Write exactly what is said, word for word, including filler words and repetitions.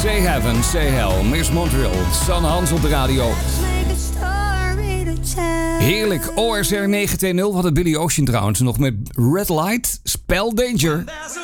Say Heaven, Say Hell, Miss Montreal, San Hans op de radio. Heerlijk, O R S R negen twee nul. Wat het Billy Ocean trouwens nog met Red Light, Spell Danger.